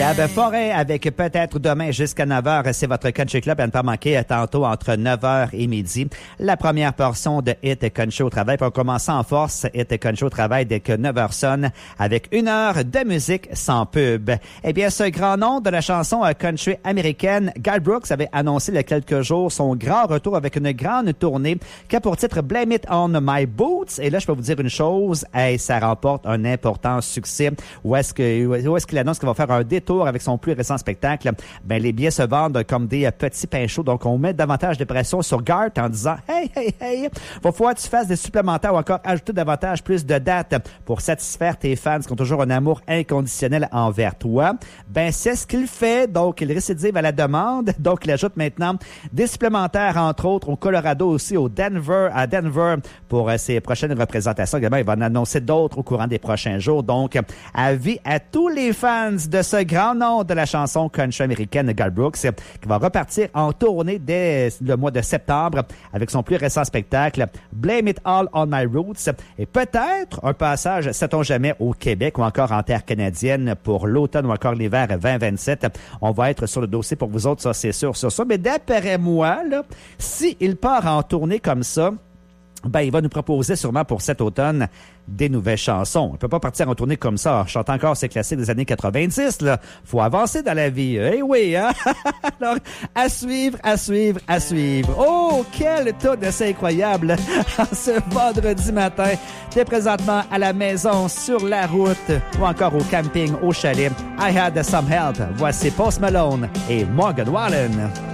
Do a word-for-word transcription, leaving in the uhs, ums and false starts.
Gab Forêt avec peut-être demain jusqu'à neuf heures. C'est votre Country Club à ne pas manquer tantôt entre neuf heures et midi. La première portion de Hit Country au travail. Puis on commence en force. Hit Country au travail dès que neuf heures sonne avec une heure de musique sans pub. Eh bien, ce grand nom de la chanson country américaine, Garth Brooks avait annoncé il y a quelques jours son grand retour avec une grande tournée qui a pour titre Blame It on My Boots. Et là, je peux vous dire une chose. Hey, ça remporte un important succès. Où est-ce que, où est-ce qu'il annonce qu'il va faire un détour avec son plus récent spectacle? Ben, les billets se vendent comme des petits pains chauds. Donc, on met davantage de pression sur Garth en disant, hey, hey, hey, va falloir que tu fasses des supplémentaires ou encore ajouter davantage plus de dates pour satisfaire tes fans qui ont toujours un amour inconditionnel envers toi. Ben, c'est ce qu'il fait. Donc, il récidive à la demande. Donc, il ajoute maintenant des supplémentaires, entre autres, au Colorado aussi, au Denver, à Denver pour euh, ses prochaines représentations. Également, il va en annoncer d'autres au courant des prochains jours. Donc, avis à tous les fans de ce grand nom de la chanson country américaine, Garth Brooks, qui va repartir en tournée dès le mois de septembre avec son plus récent spectacle Blame It All on My Roots et peut-être un passage, sait-on jamais, au Québec ou encore en terre canadienne pour l'automne ou encore l'hiver vingt vingt-sept. On va être sur le dossier pour vous autres, ça c'est sûr, sur ça. Mais d'après moi, là, s'il part en tournée comme ça, ben, il va nous proposer sûrement pour cet automne des nouvelles chansons. On peut pas partir en tournée comme ça. Je chante encore ces classiques des années quatre-vingt-dix, là. Faut avancer dans la vie. Eh oui, hein? Alors, à suivre, à suivre, à suivre. Oh, quel tas de c'est incroyable! Ce vendredi matin, t'es présentement à la maison, sur la route, ou encore au camping, au chalet. I had some help. Voici Post Malone et Morgan Wallen.